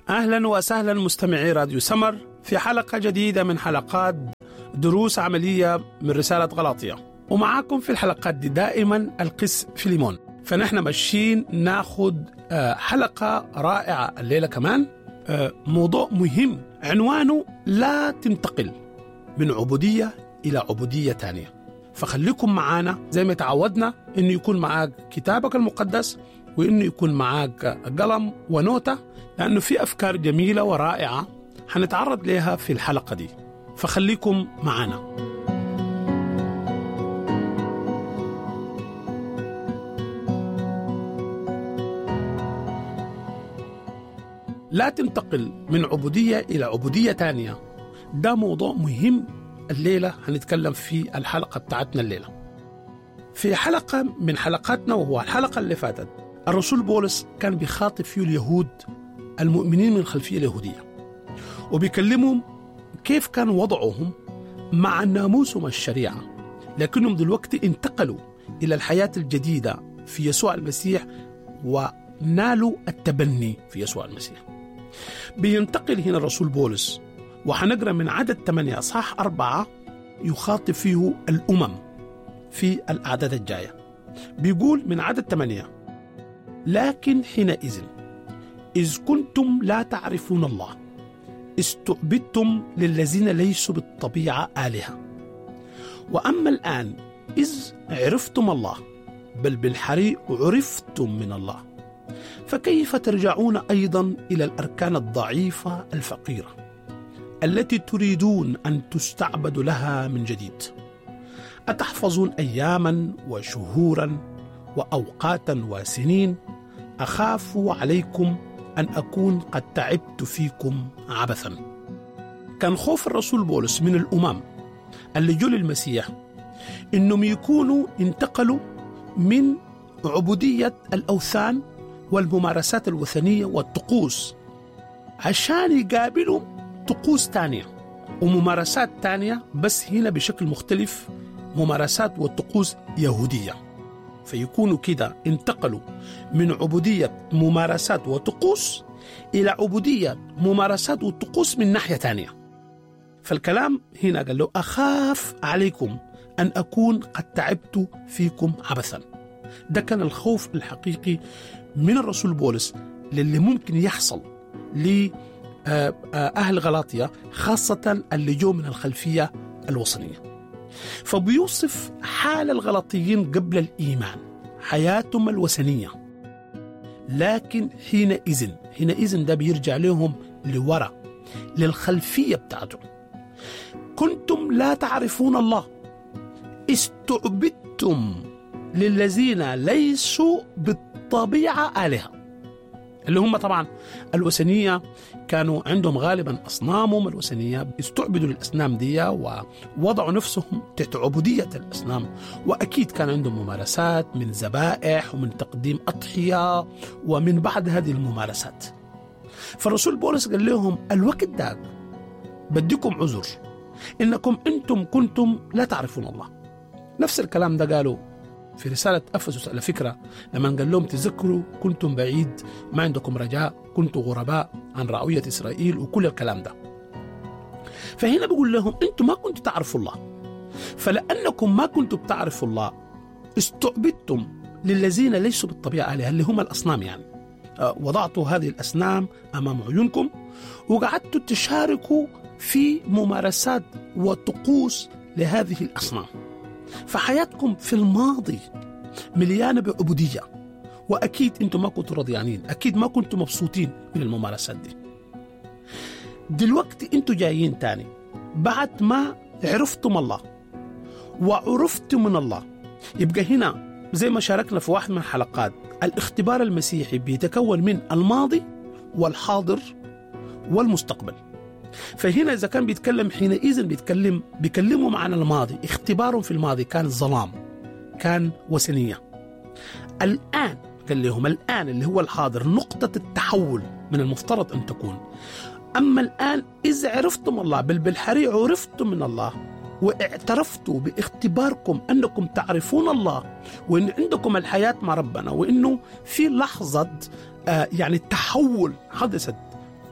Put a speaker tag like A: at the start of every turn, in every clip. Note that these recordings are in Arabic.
A: أهلا وسهلا مستمعي راديو سمر في حلقة جديدة من حلقات دروس عملية من رسالة غلاطية. ومعاكم في الحلقات دي دائما القس فيليمون. فنحن ماشيين ناخد حلقة رائعة الليلة كمان، موضوع مهم عنوانه لا تنتقل من عبودية إلى عبودية تانية. فخليكم معانا زي ما تعودنا، إنه يكون معاك كتابك المقدس وإنه يكون معاك قلم ونوتة، لأنه في أفكار جميلة ورائعة حنتعرض لها في الحلقة دي. فخليكم معانا. لا تنتقل من عبودية إلى عبودية تانية، ده موضوع مهم الليلة هنتكلم في الحلقة بتاعتنا الليلة. في حلقة من حلقاتنا وهو الحلقة اللي فاتت، الرسول بولس كان بيخاطب فيه اليهود المؤمنين من الخلفية اليهودية، وبيكلمهم كيف كان وضعهم مع الناموس ومع الشريعة، لكنهم دلوقتي انتقلوا إلى الحياة الجديدة في يسوع المسيح ونالوا التبني في يسوع المسيح. بينتقل هنا الرسول بولس، وحنقرأ من عدد 8 أصحاح 4 يخاطب فيه الأمم في الأعداد الجاية. بيقول من عدد 8: لكن حينئذ إذ كنتم لا تعرفون الله استعبدتم للذين ليسوا بالطبيعة آلهة، وأما الآن إذ عرفتم الله بل بالحري عرفتم من الله، فكيف ترجعون أيضا إلى الأركان الضعيفة الفقيرة التي تريدون أن تستعبدوا لها من جديد؟ أتحفظون أياما وشهورا وأوقاتا وسنين؟ أخاف عليكم أن أكون قد تعبت فيكم عبثا. كان خوف الرسول بولس من الأمم اللي جو للمسيح إنهم يكونوا انتقلوا من عبودية الأوثان والممارسات الوثنية والطقوس عشان يقابلوا طقوس تانية وممارسات تانية، بس هنا بشكل مختلف، ممارسات وطقوس يهودية. فيكونوا كده انتقلوا من عبودية ممارسات وطقوس إلى عبودية ممارسات وطقوس من ناحية تانية. فالكلام هنا قال له أخاف عليكم أن أكون قد تعبت فيكم عبثا. ده كان الخوف الحقيقي من الرسول بولس للي ممكن يحصل لأهل غلاطية، خاصة اللي جو من الخلفية الوثنية. فبيوصف حال الغلاطيين قبل الإيمان، حياتهم الوثنية. لكن حينئذ ده بيرجع لهم لورا، للخلفية بتاعتهم. كنتم لا تعرفون الله استعبدتم للذين ليسوا بالطبيعة آلهة، اللي هم طبعا الوثنية كانوا عندهم غالبا أصنامهم الوثنية، استعبدوا للأصنام دي ووضعوا نفسهم تحت عبودية الأصنام، وأكيد كان عندهم ممارسات من ذبائح ومن تقديم أضحية ومن بعد هذه الممارسات. فالرسول بولس قال لهم الوقت ده بديكم عذر إنكم أنتم كنتم لا تعرفون الله. نفس الكلام ده قالوا في رسالة أفسس على فكرة، لما قال لهم تذكروا كنتم بعيد، ما عندكم رجاء، كنتم غرباء عن رعوية إسرائيل، وكل الكلام ده. فهنا بقول لهم أنتم ما كنتم تعرفوا الله، فلأنكم ما كنتم تعرفوا الله استعبدتم للذين ليسوا بالطبيعة آلهة، اللي هم الأصنام. يعني وضعتوا هذه الأصنام أمام عيونكم وقعدتوا تشاركوا في ممارسات وطقوس لهذه الأصنام. فحياتكم في الماضي مليانة بعبودية، وأكيد أنتم ما كنتوا رضيانين، أكيد ما كنتوا مبسوطين من الممارسات دي. دلوقتي أنتم جايين تاني بعد ما عرفتم الله وعرفتم من الله. يبقى هنا زي ما شاركنا في واحد من الحلقات، الاختبار المسيحي بيتكون من الماضي والحاضر والمستقبل. فهنا إذا كان بيتكلم حينئذ بيكلموا عن الماضي، اختبارهم في الماضي كان ظلام، كان وثنية. الآن قال لهم الآن اللي هو الحاضر نقطة التحول من المفترض أن تكون. أما الآن إذ عرفتم الله بل بالحري عرفتم من الله، واعترفتوا باختباركم أنكم تعرفون الله، وأن عندكم الحياة مع ربنا، وأنه في لحظة يعني التحول حدثت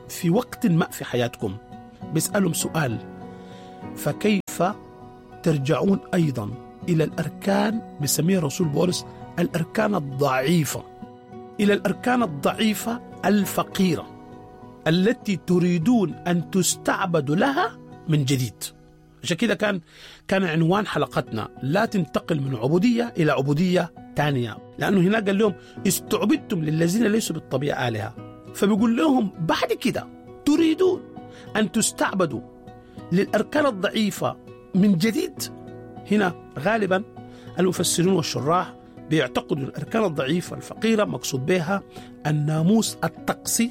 A: في وقت ما في حياتكم بيسألهم سؤال: فكيف ترجعون أيضا إلى الأركان، بسميها الرسول بولس الأركان الضعيفة، إلى الأركان الضعيفة الفقيرة التي تريدون أن تستعبدوا لها من جديد. عشان كده كان عنوان حلقتنا: لا تنتقل من عبودية إلى عبودية تانية، لأنه هنا قال لهم استعبدتم للذين ليسوا بالطبيعة آلهة، فبيقول لهم بعد كده تريدون أن تستعبدوا للأركان الضعيفة من جديد. هنا غالبا المفسرين والشراح بيعتقدوا الأركان الضعيفة الفقيرة مقصود بها الناموس الطقسي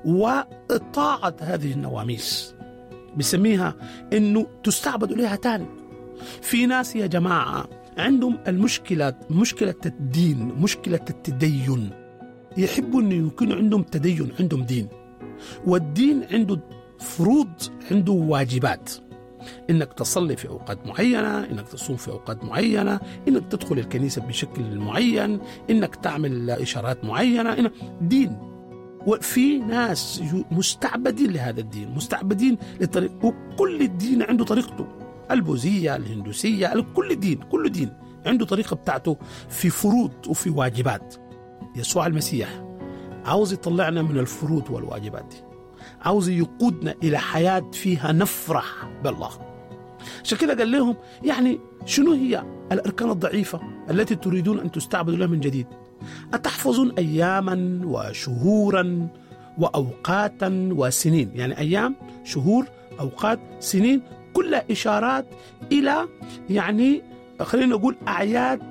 A: وإطاعة هذه النواميس، بسميها إنه تستعبدوا لها تاني. في ناس يا جماعة عندهم مشكلة الدين، مشكلة التدين، يحبوا أن يكون عندهم تدين، عندهم دين، والدين عنده فروض، عنده واجبات، إنك تصلي في أوقات معينة، إنك تصوم في أوقات معينة، إنك تدخل الكنيسة بشكل معين، إنك تعمل إشارات معينة، دين. وفي ناس مستعبدين لهذا الدين، مستعبدين للطريق، وكل الدين عنده طريقته، البوذية، الهندوسية، كل دين عنده طريقة بتاعته في فروض وفي واجبات. يسوع المسيح عاوز يطلعنا من الفروض والواجبات دي، عاوز يقودنا إلى حياة فيها نفرح بالله. عشان كده قال لهم يعني شنو هي الأركان الضعيفة التي تريدون أن تستعبدوا لها من جديد؟ أتحفظون أياما وشهورا وأوقاتا وسنين، يعني أيام، شهور، أوقات، سنين، كلها إشارات إلى يعني خلينا نقول أعياد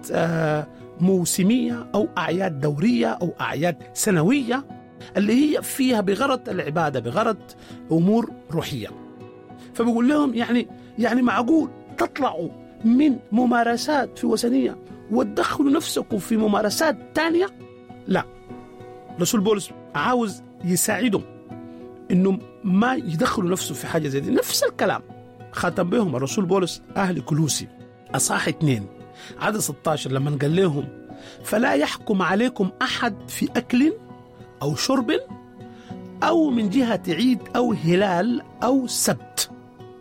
A: موسمية أو أعياد دورية أو أعياد سنوية اللي هي فيها بغرض العبادة، بغرض أمور روحية. فبقول لهم يعني معقول تطلعوا من ممارسات في وثنية وتدخلوا نفسكم في ممارسات تانية؟ لا، رسول بولس عاوز يساعدهم إنه ما يدخلوا نفسه في حاجة زي دي. نفس الكلام ختم بهم الرسول بولس أهل كولوسي أصحاح 2 عدد 16 لما قال لهم: فلا يحكم عليكم أحد في أكل أو شرب أو من جهة عيد أو هلال أو سبت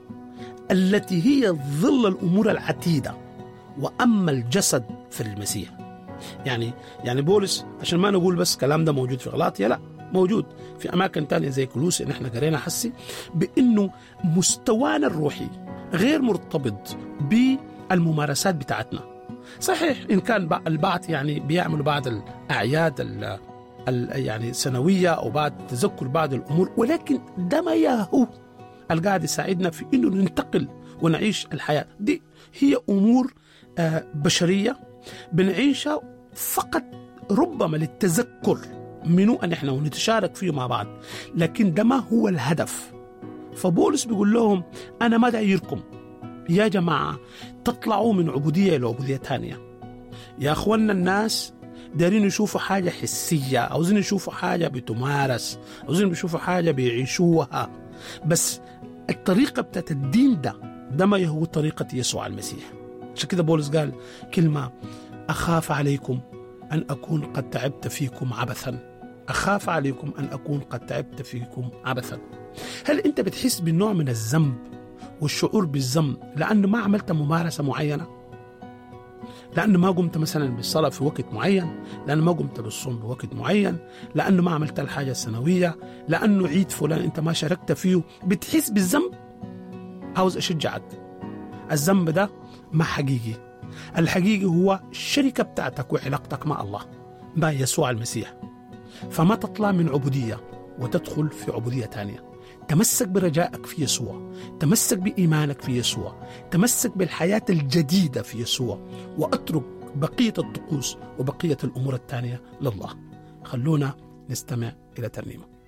A: التي هي ظل الأمور العتيدة، وأما الجسد في المسيح. يعني بولس عشان ما نقول بس كلام ده موجود في غلاطيا، لا، موجود في أماكن تانية زي كولوسي إن احنا قرينا حسي بأنه مستوانا الروحي غير مرتبط بالممارسات بتاعتنا. صحيح إن كان البعض يعني بيعملوا بعض الأعياد يعني سنوية أو بعد تذكر بعض الأمور، ولكن ده ما يهو القاعد يساعدنا في إنه ننتقل ونعيش الحياة دي. هي أمور بشرية بنعيشها فقط ربما للتذكر منه أن احنا ونتشارك فيه مع بعض، لكن ده ما هو الهدف. فبولس بيقول لهم أنا ما دايركم يا جماعة تطلعوا من عبودية إلى عبودية تانية. يا أخوانا الناس دارين يشوفوا حاجة حسية، عاوزين يشوفوا حاجة بتمارس، عاوزين يشوفوا حاجة بيعيشوها، بس الطريقة بتاعت الدين ده ما هو طريقة يسوع المسيح. عشان كده بولس قال كلمة: أخاف عليكم أن أكون قد تعبت فيكم عبثا. أخاف عليكم أن أكون قد تعبت فيكم عبثا. هل أنت بتحس بالنوع من الذنب والشعور بالذنب لأنه ما عملت ممارسة معينة؟ لأنه ما قمت مثلا بالصلاة في وقت معين، لأنه ما قمت بالصوم بوقت معين، لأنه ما عملت الحاجة السنوية، لأنه عيد فلان أنت ما شاركت فيه، بتحس بالذنب؟ عاوز أشجعك، الذنب ده ما حقيقي. الحقيقي هو الشركة بتاعتك وعلاقتك مع الله، مع يسوع المسيح. فما تطلع من عبودية وتدخل في عبودية تانية. تمسك برجائك في يسوع، تمسك بإيمانك في يسوع، تمسك بالحياة الجديدة في يسوع، وأترك بقية الطقوس وبقية الأمور التانية لله. خلونا نستمع إلى ترنيمة.